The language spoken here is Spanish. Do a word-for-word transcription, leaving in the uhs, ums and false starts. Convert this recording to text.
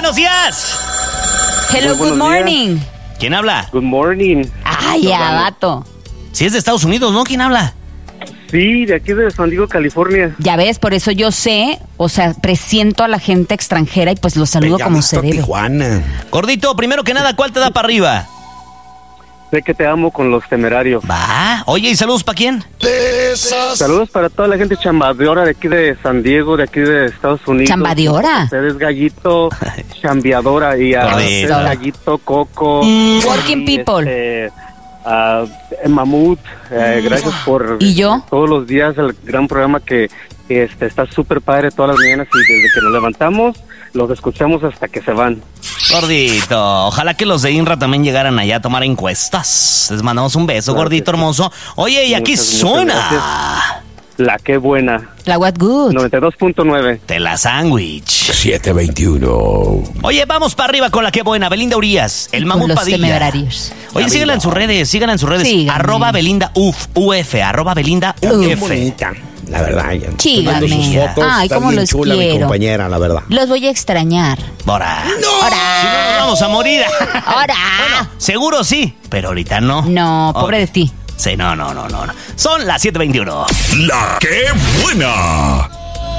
buenos días. Hello, good morning. Días. ¿Quién habla? Good morning. Ay, ya, vato. Si es de Estados Unidos, ¿no? ¿Quién habla? Sí, de aquí de San Diego, California. Ya ves, por eso yo sé, o sea, presiento a la gente extranjera y pues los saludo Te como se llamas debe. Tijuana. Gordito, primero que nada, ¿cuál te da para arriba? Sé que te amo con los temerarios. Va. Oye, ¿y saludos para quién? Saludos para toda la gente chambadeora de aquí de San Diego, de aquí de Estados Unidos. ¿Chambadeora? Ustedes Gallito, chambeadora y a ustedes Gallito, Coco. Working y, people. Este, a Mamut, eh, gracias por ¿Y yo? todos los días el gran programa que este, está súper padre todas las mañanas y desde que nos levantamos los escuchamos hasta que se van. Gordito, ojalá que los de INRA también llegaran allá a tomar encuestas. Les mandamos un beso, Claro gordito que sí. hermoso. Oye, y aquí Muchas, muchas suena gracias. La que buena. La what good. noventa y dos punto nueve. de la sándwich. siete veintiuno. Oye, vamos para arriba con la que buena. Belinda Urias, el Con mamut los Padilla. temerarios. Oye, síganla en sus redes, síganla en sus redes. Síganme. Arroba Belinda Uf, UF, arroba Belinda Qué UF. bonita, la verdad. ya. Síganme. Tomando sus fotos, Ay, está cómo bien los chula mi quiero. compañera, la verdad. Los voy a extrañar. Bora. ¡Ahora! Si no, nos vamos a morir. ¡Ahora! Bueno, seguro sí, pero ahorita no. No, pobre Ok. de ti. Sí, no, no, no, no. Son las siete veintiuno. La que buena.